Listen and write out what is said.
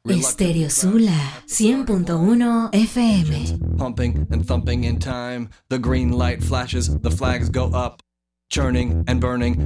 Estéreo Sula 100.1 FM. Pumping and thumping in time. The green light flashes, the flags go up. Churning and burning,